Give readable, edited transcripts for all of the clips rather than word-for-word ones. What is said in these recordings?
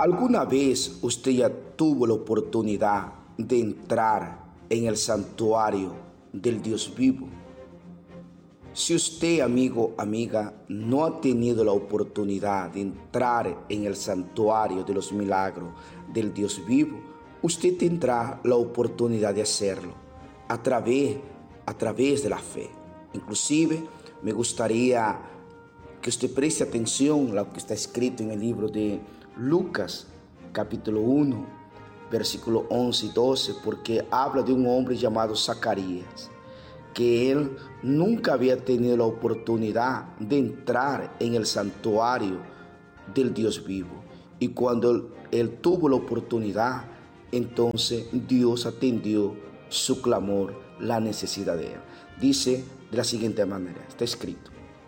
¿Alguna vez usted ya tuvo la oportunidad de entrar en el santuario del Dios vivo? Si usted, amigo, amiga, no ha tenido la oportunidad de entrar en el santuario de los milagros del Dios vivo, usted tendrá la oportunidad de hacerlo a través de la fe. Inclusive, me gustaría que usted preste atención a lo que está escrito en el libro de Lucas, capítulo 1, versículo 11 y 12, porque habla de un hombre llamado Zacarías, que él nunca había tenido la oportunidad de entrar en el santuario del Dios vivo. Y cuando él tuvo la oportunidad, entonces Dios atendió su clamor, la necesidad de él. Dice de la siguiente manera, está escrito: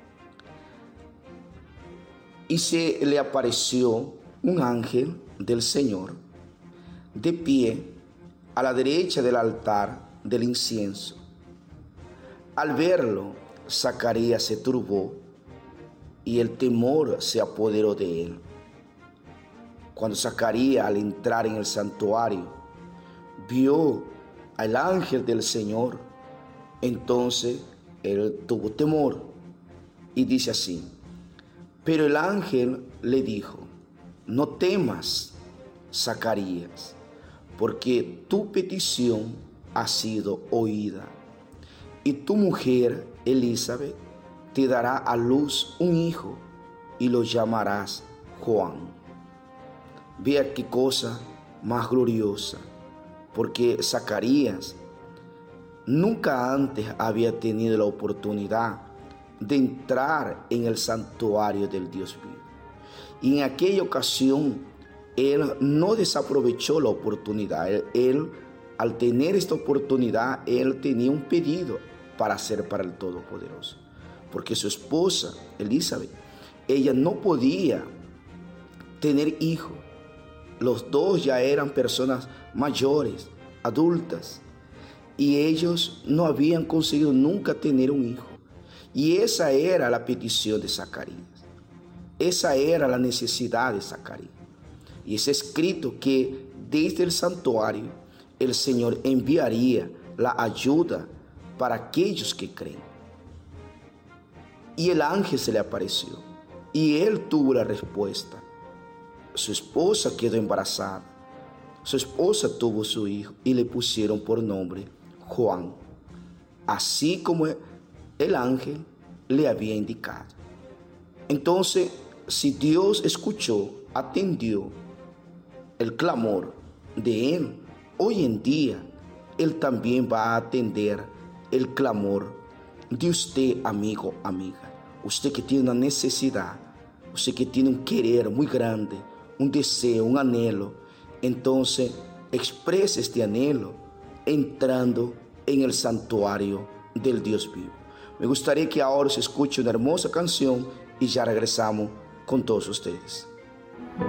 y se le apareció un ángel del Señor de pie a la derecha del altar del incienso. Al verlo, Zacarías se turbó y el temor se apoderó de él. Cuando Zacarías, al entrar en el santuario, vio al ángel del Señor, entonces él tuvo temor y dice así: pero el ángel le dijo: no temas, Zacarías, porque tu petición ha sido oída. Y tu mujer, Elizabeth, te dará a luz un hijo y lo llamarás Juan. Vea qué cosa más gloriosa, porque Zacarías nunca antes había tenido la oportunidad de entrar en el santuario del Dios vivo. Y en aquella ocasión, él no desaprovechó la oportunidad. Él, al tener esta oportunidad, él tenía un pedido para hacer para el Todopoderoso, porque su esposa Elizabeth, ella no podía tener hijo. Los dos ya eran personas mayores, adultas, y ellos no habían conseguido nunca tener un hijo. Y esa era la petición de Zacarías, esa era la necesidad de Zacarías. Y es escrito que desde el santuario el Señor enviaría la ayuda para aquellos que creen. Y el ángel se le apareció y él tuvo la respuesta. Su esposa quedó embarazada, su esposa tuvo su hijo y le pusieron por nombre Juan, así como el ángel le había indicado. Entonces, si Dios escuchó, atendió el clamor de él, hoy en día él también va a atender el clamor de usted, amigo, amiga. Usted que tiene una necesidad, usted que tiene un querer muy grande, un deseo, un anhelo, entonces exprese este anhelo entrando en el santuario del Dios vivo. Me gustaría que ahora se escuche una hermosa canción y ya regresamos con todos ustedes.